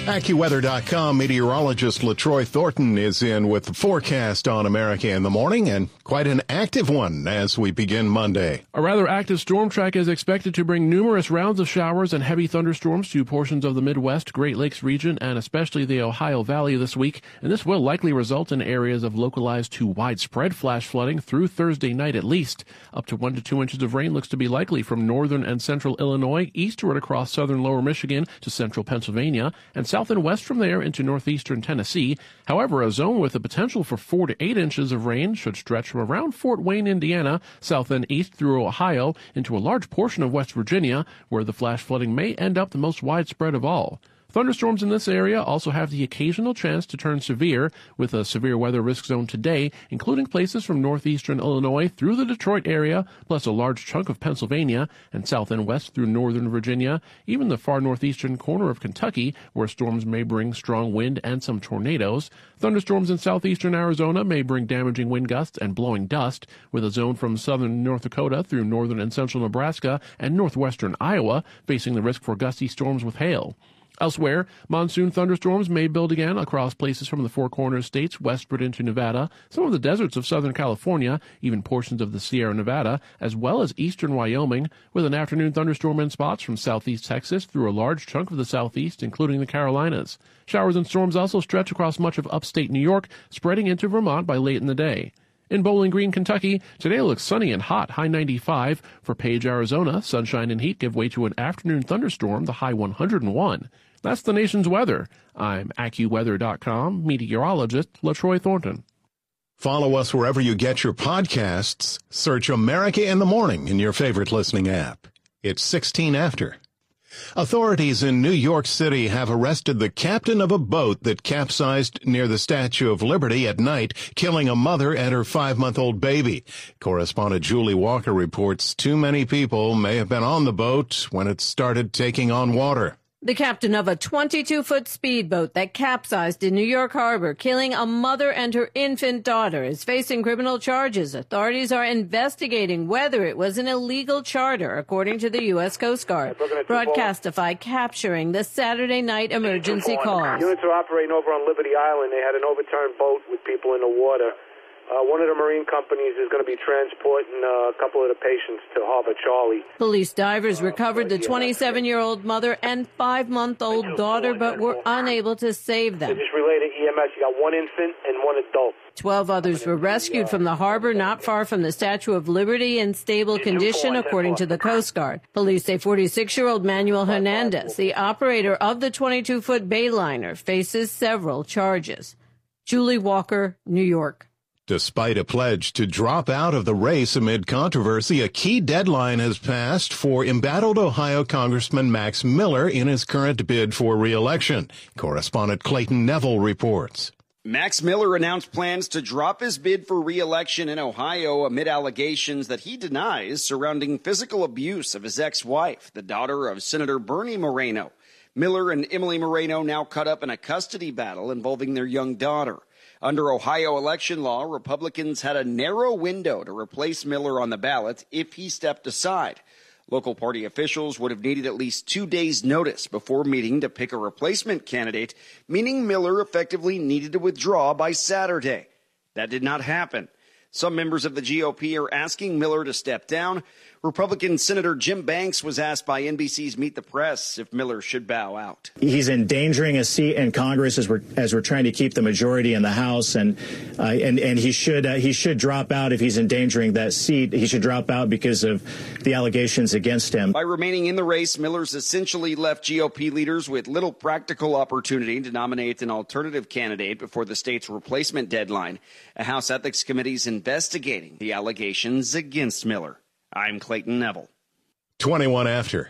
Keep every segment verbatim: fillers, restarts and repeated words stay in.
AccuWeather dot com meteorologist LaTroy Thornton is in with the forecast on America in the morning, and quite an active one as we begin Monday. A rather active storm track is expected to bring numerous rounds of showers and heavy thunderstorms to portions of the Midwest, Great Lakes region, and especially the Ohio Valley this week, and this will likely result in areas of localized to widespread flash flooding through Thursday night at least. Up to one to two inches of rain looks to be likely from northern and central Illinois, eastward across southern lower Michigan to central Pennsylvania, and south and west from there into northeastern Tennessee. However, a zone with the potential for four to eight inches of rain should stretch from around Fort Wayne, Indiana, south and east through Ohio, into a large portion of West Virginia, where the flash flooding may end up the most widespread of all. Thunderstorms in this area also have the occasional chance to turn severe, with a severe weather risk zone today, including places from northeastern Illinois through the Detroit area, plus a large chunk of Pennsylvania, and south and west through northern Virginia, even the far northeastern corner of Kentucky, where storms may bring strong wind and some tornadoes. Thunderstorms in southeastern Arizona may bring damaging wind gusts and blowing dust, with a zone from southern North Dakota through northern and central Nebraska and northwestern Iowa facing the risk for gusty storms with hail. Elsewhere, monsoon thunderstorms may build again across places from the Four Corners states westward into Nevada, some of the deserts of southern California, even portions of the Sierra Nevada, as well as eastern Wyoming, with an afternoon thunderstorm in spots from southeast Texas through a large chunk of the southeast, including the Carolinas. Showers and storms also stretch across much of upstate New York, spreading into Vermont by late in the day. In Bowling Green, Kentucky, today looks sunny and hot, high ninety-five. For Page, Arizona, sunshine and heat give way to an afternoon thunderstorm, the high one hundred one. That's the nation's weather. I'm AccuWeather dot com meteorologist LaTroy Thornton. Follow us wherever you get your podcasts. Search America in the Morning in your favorite listening app. It's sixteen after. Authorities in New York City have arrested the captain of a boat that capsized near the Statue of Liberty at night, killing a mother and her five-month-old baby. Correspondent Julie Walker reports too many people may have been on the boat when it started taking on water. The captain of a twenty-two foot speedboat that capsized in New York Harbor, killing a mother and her infant daughter, is facing criminal charges. Authorities are investigating whether it was an illegal charter, according to the U S Coast Guard. Broadcastify capturing the Saturday night emergency calls. Units are operating over on Liberty Island. They had an overturned boat with people in the water. Uh, one of the marine companies is going to be transporting uh, a couple of the patients to Harbor Charlie. Police divers recovered the twenty-seven-year-old mother and five-month-old daughter, but were unable to save them. They just relayed to E M S. You got one infant and one adult. Twelve others were rescued from the harbor not far from the Statue of Liberty in stable condition, according to the Coast Guard. Police say forty-six-year-old Manuel Hernandez, the operator of the twenty-two foot Bayliner, faces several charges. Julie Walker, New York. Despite a pledge to drop out of the race amid controversy, a key deadline has passed for embattled Ohio Congressman Max Miller in his current bid for re-election. Correspondent Clayton Neville reports. Max Miller announced plans to drop his bid for re-election in Ohio amid allegations that he denies surrounding physical abuse of his ex-wife, the daughter of Senator Bernie Moreno. Miller and Emily Moreno now caught up in a custody battle involving their young daughter. Under Ohio election law, Republicans had a narrow window to replace Miller on the ballot if he stepped aside. Local party officials would have needed at least two days' notice before meeting to pick a replacement candidate, meaning Miller effectively needed to withdraw by Saturday. That did not happen. Some members of the G O P are asking Miller to step down. Republican Senator Jim Banks was asked by N B C's Meet the Press if Miller should bow out. He's endangering a seat in Congress as we're as we're trying to keep the majority in the House, and uh, and and he should uh, he should drop out if he's endangering that seat. He should drop out because of the allegations against him. By remaining in the race, Miller's essentially left G O P leaders with little practical opportunity to nominate an alternative candidate before the state's replacement deadline. A House Ethics Committee is investigating the allegations against Miller. I'm Clayton Neville. twenty-one after.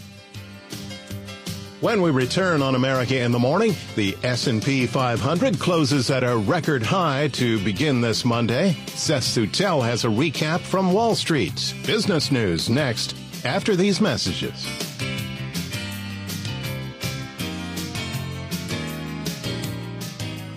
When we return on America in the Morning, the S and P five hundred closes at a record high to begin this Monday. Seth Sutel has a recap from Wall Street. Business news next, after these messages.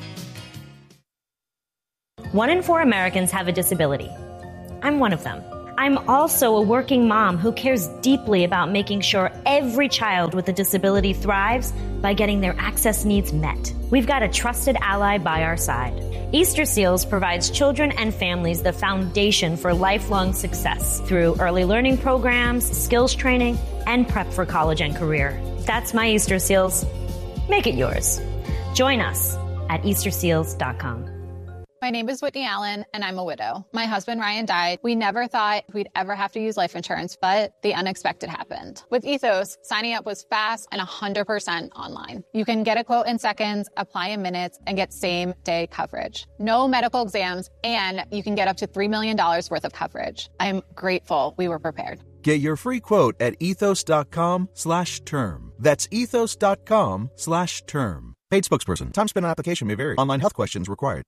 One in four Americans have a disability. I'm one of them. I'm also a working mom who cares deeply about making sure every child with a disability thrives by getting their access needs met. We've got a trusted ally by our side. Easter Seals provides children and families the foundation for lifelong success through early learning programs, skills training, and prep for college and career. That's my Easter Seals. Make it yours. Join us at Easter Seals dot com. My name is Whitney Allen, and I'm a widow. My husband, Ryan, died. We never thought we'd ever have to use life insurance, but the unexpected happened. With Ethos, signing up was fast and one hundred percent online. You can get a quote in seconds, apply in minutes, and get same-day coverage. No medical exams, and you can get up to three million dollars worth of coverage. I'm grateful we were prepared. Get your free quote at ethos.com slash term. That's ethos.com slash term. Paid spokesperson. Time spent on application may vary. Online health questions required.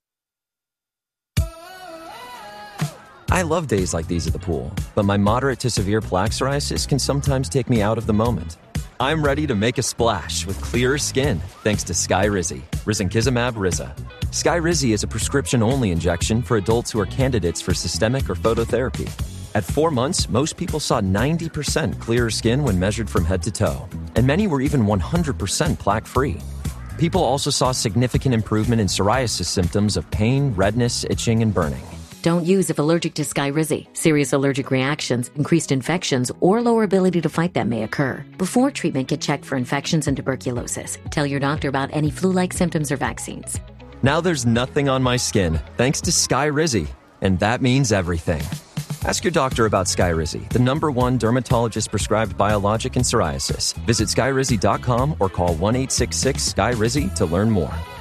I love days like these at the pool, but my moderate to severe plaque psoriasis can sometimes take me out of the moment. I'm ready to make a splash with clearer skin thanks to Skyrizi, risankizumab Riza. Skyrizi is a prescription-only injection for adults who are candidates for systemic or phototherapy. At four months, most people saw ninety percent clearer skin when measured from head to toe, and many were even one hundred percent plaque-free. People also saw significant improvement in psoriasis symptoms of pain, redness, itching, and burning. Don't use if allergic to Skyrizi. Serious allergic reactions, increased infections, or lower ability to fight them may occur. Before treatment, get checked for infections and tuberculosis. Tell your doctor about any flu-like symptoms or vaccines. Now there's nothing on my skin, thanks to Skyrizi, and that means everything. Ask your doctor about Skyrizi, the number one dermatologist-prescribed biologic in psoriasis. Visit skyrizi dot com or call one eight six six, S K Y R I Z I to learn more.